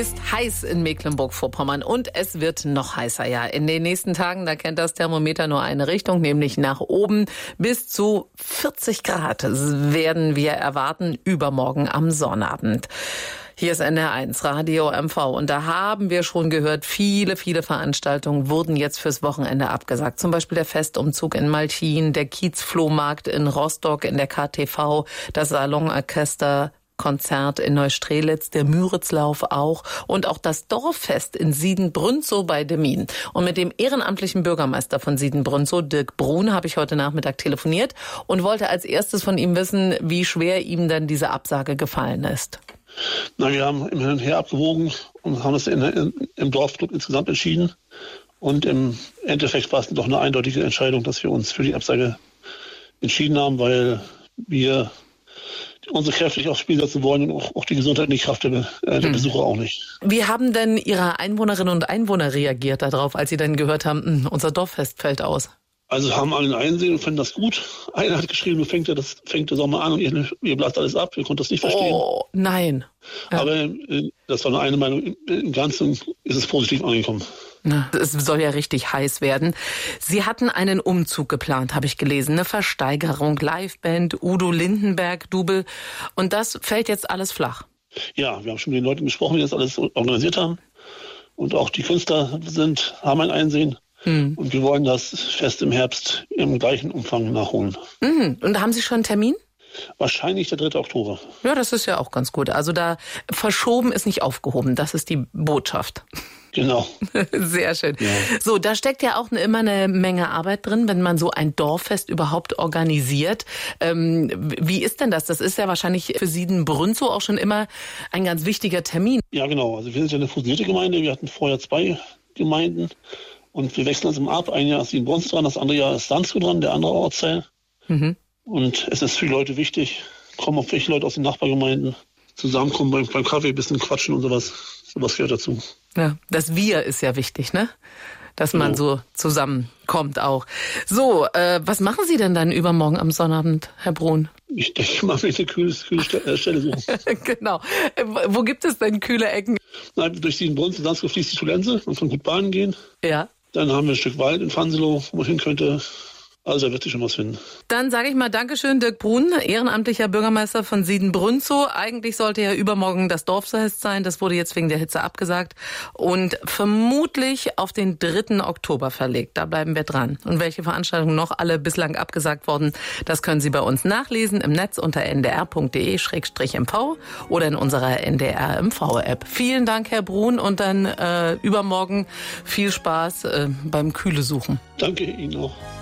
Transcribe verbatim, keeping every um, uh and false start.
ist heiß in Mecklenburg-Vorpommern und es wird noch heißer. Ja, in den nächsten Tagen, da kennt das Thermometer nur eine Richtung, nämlich nach oben. Bis zu vierzig Grad werden wir erwarten übermorgen am Sonnabend. Hier ist N R eins Radio M V und da haben wir schon gehört, viele, viele Veranstaltungen wurden jetzt fürs Wochenende abgesagt. Zum Beispiel der Festumzug in Malchin, der Kiezflohmarkt in Rostock, in der K T V, das Salonorchester Konzert in Neustrelitz, der Müritzlauf auch und auch das Dorffest in Siedenbrünzow bei Demmin. Und mit dem ehrenamtlichen Bürgermeister von Siedenbrünzow, Dirk Brun, habe ich heute Nachmittag telefoniert und wollte als erstes von ihm wissen, wie schwer ihm denn diese Absage gefallen ist. Na, wir haben im Hin und Her abgewogen und haben es in, in, im Dorfclub insgesamt entschieden. Und im Endeffekt war es doch eine eindeutige Entscheidung, dass wir uns für die Absage entschieden haben, weil wir unsere Kräfte nicht aufs Spiel setzen wollen und auch, auch die Gesundheit und die Kraft der, äh, der Besucher auch nicht. Wie haben denn Ihre Einwohnerinnen und Einwohner reagiert darauf, als Sie dann gehört haben, unser Dorffest fällt aus? Also haben alle einsehen und finden das gut. Einer hat geschrieben, du fängt ja das fängt der Sommer an und ihr, ihr blasst alles ab. Wir konnten das nicht verstehen. Oh, nein. Ja. Aber äh, das war nur eine Meinung. Im Ganzen ist es positiv angekommen. Na, es soll ja richtig heiß werden. Sie hatten einen Umzug geplant, habe ich gelesen. Eine Versteigerung, Liveband, Udo Lindenberg-Double. Und das fällt jetzt alles flach. Ja, wir haben schon mit den Leuten gesprochen, die das alles organisiert haben. Und auch die Künstler sind, haben ein Einsehen. Hm. Und wir wollen das Fest im Herbst im gleichen Umfang nachholen. Mhm. Und haben Sie schon einen Termin? Wahrscheinlich der dritte Oktober. Ja, das ist ja auch ganz gut. Also da verschoben ist nicht aufgehoben. Das ist die Botschaft. Genau. Sehr schön. Ja. So, da steckt ja auch immer eine Menge Arbeit drin, wenn man so ein Dorffest überhaupt organisiert. Ähm, wie ist denn das? Das ist ja wahrscheinlich für Siedenbrünzow auch schon immer ein ganz wichtiger Termin. Ja, genau. Also wir sind ja eine fusionierte Gemeinde. Wir hatten vorher zwei Gemeinden. Und wir wechseln uns immer ab. Ein Jahr ist Siedenbrünzow dran, das andere Jahr ist Landshut dran, der andere Ortsteil. Mhm. Und es ist für die Leute wichtig, kommen auch welche Leute aus den Nachbargemeinden zusammenkommen beim, beim Kaffee, ein bisschen quatschen und sowas. Sowas gehört dazu. Ja, das Wir ist ja wichtig, ne? Dass man genau. so zusammenkommt auch. So, äh, was machen Sie denn dann übermorgen am Sonnabend, Herr Brun? Ich denke mal, eine kühle, kühle Stelle suchen. Genau. Wo gibt es denn kühle Ecken? Na, durch Siedenbrunzow, Landshut fließt die Schulense. Man kann gut Bahnen gehen. Ja. Dann haben wir ein Stück Wald in Fanselow, wo man hin könnte. Also da wird sich schon was finden. Dann sage ich mal Dankeschön, Dirk Brun, ehrenamtlicher Bürgermeister von Siedenbrünzow. Eigentlich sollte ja übermorgen das Dorffest sein. Das wurde jetzt wegen der Hitze abgesagt und vermutlich auf den dritten Oktober verlegt. Da bleiben wir dran. Und welche Veranstaltungen noch alle bislang abgesagt wurden, das können Sie bei uns nachlesen im Netz unter n d r punkt d e slash m v oder in unserer N D R M V-App. Vielen Dank, Herr Brun, und dann äh, übermorgen viel Spaß äh, beim Kühle suchen. Danke Ihnen auch.